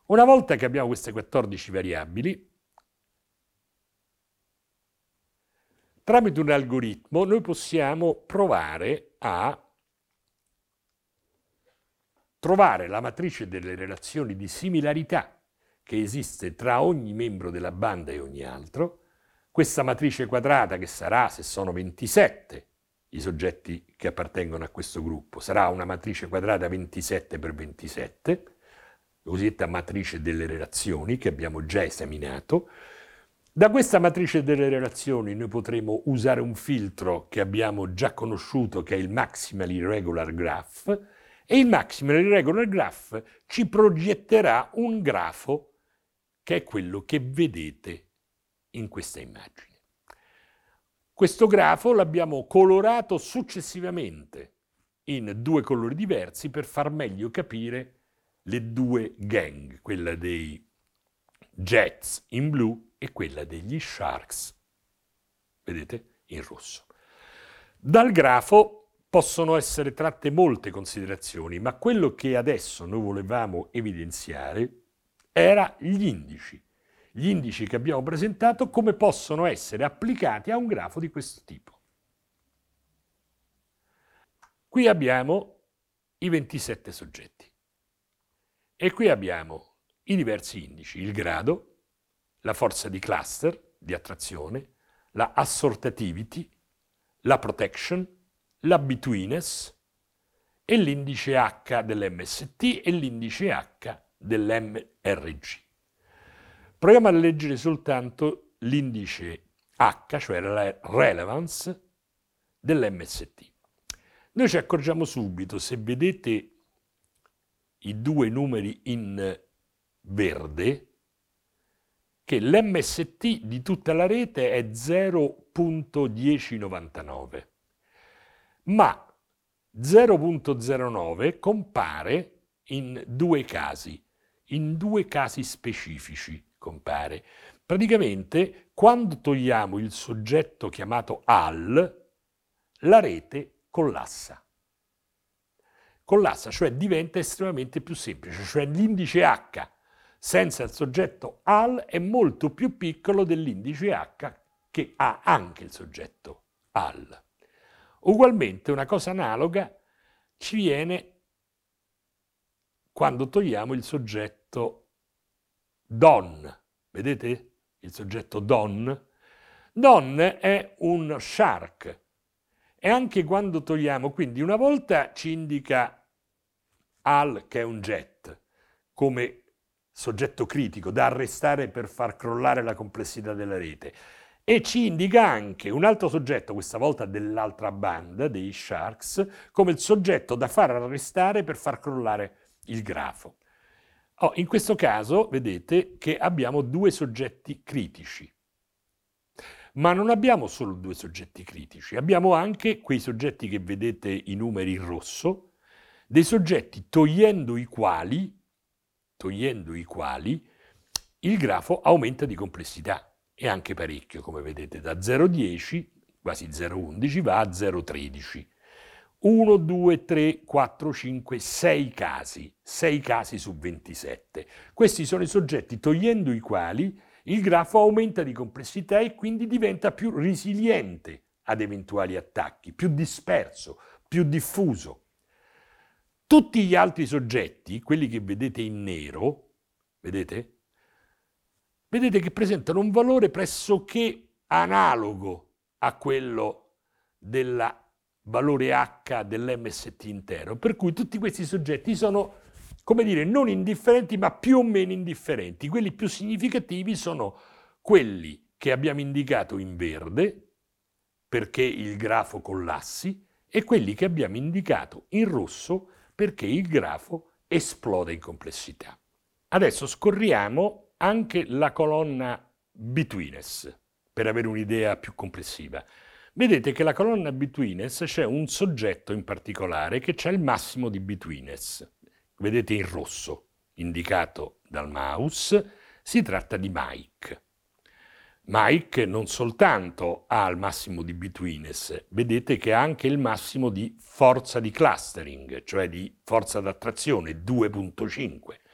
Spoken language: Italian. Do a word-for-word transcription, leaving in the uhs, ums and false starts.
Una volta che abbiamo queste quattordici variabili, tramite un algoritmo noi possiamo provare a trovare la matrice delle relazioni di similarità che esiste tra ogni membro della banda e ogni altro. Questa matrice quadrata, che sarà, se sono ventisette i soggetti che appartengono a questo gruppo, sarà una matrice quadrata ventisette per ventisette, la cosiddetta matrice delle relazioni che abbiamo già esaminato. Da questa matrice delle relazioni noi potremo usare un filtro che abbiamo già conosciuto, che è il Maximal Irregular Graph, e il Maximal Irregular Graph ci progetterà un grafo che è quello che vedete in questa immagine. Questo grafo l'abbiamo colorato successivamente in due colori diversi per far meglio capire le due gang, quella dei Jets in blu e quella degli Sharks, vedete, in rosso. Dal grafo possono essere tratte molte considerazioni, ma quello che adesso noi volevamo evidenziare era gli indici. Gli indici che abbiamo presentato, come possono essere applicati a un grafo di questo tipo. Qui abbiamo i ventisette soggetti e qui abbiamo i diversi indici, il grado, la forza di cluster, di attrazione, la assortativity, la protection, la betweenness e l'indice H dell'M S T e l'indice H dell'M R G. Proviamo a leggere soltanto l'indice H, cioè la relevance dell'M S T. Noi ci accorgiamo subito, se vedete i due numeri in verde, che l'M S T di tutta la rete è zero virgola millenovantanove, ma zero virgola zero nove compare in due casi, in due casi specifici compare. Praticamente, quando togliamo il soggetto chiamato al, la rete collassa. Collassa, cioè diventa estremamente più semplice, cioè l'indice H senza il soggetto al è molto più piccolo dell'indice H che ha anche il soggetto al. Ugualmente una cosa analoga ci viene quando togliamo il soggetto don. Vedete il soggetto don? Don è un shark. E anche quando togliamo, quindi una volta ci indica al, che è un jet, come soggetto critico da arrestare per far crollare la complessità della rete, e ci indica anche un altro soggetto, questa volta dell'altra banda, dei Sharks, come il soggetto da far arrestare per far crollare il grafo. Oh, in questo caso vedete che abbiamo due soggetti critici. Ma non abbiamo solo due soggetti critici, abbiamo anche quei soggetti che vedete i numeri in rosso, dei soggetti togliendo i quali, togliendo i quali il grafo aumenta di complessità, e anche parecchio, come vedete, da zero virgola dieci, quasi zero virgola undici, va a zero virgola tredici. uno, due, tre, quattro, cinque, sei casi, sei casi su ventisette. Questi sono i soggetti togliendo i quali il grafo aumenta di complessità e quindi diventa più resiliente ad eventuali attacchi, più disperso, più diffuso. Tutti gli altri soggetti, quelli che vedete in nero, vedete? Vedete che presentano un valore pressoché analogo a quello del valore H dell'M S T intero, per cui tutti questi soggetti sono, come dire, non indifferenti, ma più o meno indifferenti. Quelli più significativi sono quelli che abbiamo indicato in verde, perché il grafo collassi, e quelli che abbiamo indicato in rosso, perché il grafo esplode in complessità. Adesso scorriamo anche la colonna betweenness, per avere un'idea più complessiva. Vedete che la colonna betweenness c'è un soggetto in particolare che c'è il massimo di betweenness. Vedete in rosso, indicato dal mouse, si tratta di Mike. Mike non soltanto ha il massimo di betweenness, vedete che ha anche il massimo di forza di clustering, cioè di forza d'attrazione, due virgola cinque.